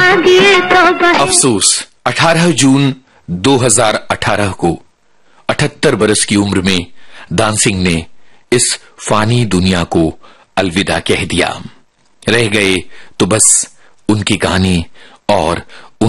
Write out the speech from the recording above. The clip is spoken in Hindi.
अफसोस 18 जून 2018 को 78 बरस की उम्र में दान सिंह ने इस फानी दुनिया को अलविदा कह दिया। रह गए तो बस उनके गाने और